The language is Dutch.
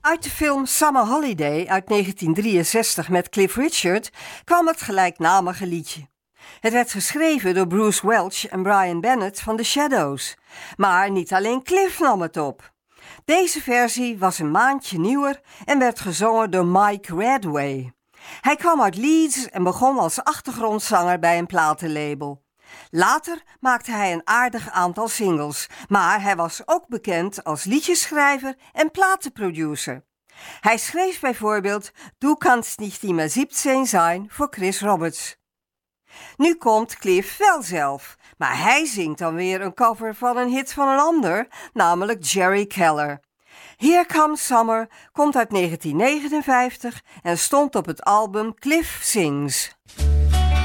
Uit de film Summer Holiday uit 1963 met Cliff Richard kwam het gelijknamige liedje. Het werd geschreven door Bruce Welch en Brian Bennett van The Shadows. Maar niet alleen Cliff nam het op. Deze versie was een maandje nieuwer en werd gezongen door Mike Radway. Hij kwam uit Leeds en begon als achtergrondzanger bij een platenlabel. Later maakte hij een aardig aantal singles, maar hij was ook bekend als liedjeschrijver en platenproducer. Hij schreef bijvoorbeeld Du kannst nicht immer 17 sein voor Chris Roberts. Nu komt Cliff wel zelf, maar hij zingt dan weer een cover van een hit van een ander, namelijk Jerry Keller. Here Comes Summer komt uit 1959 en stond op het album Cliff Sings.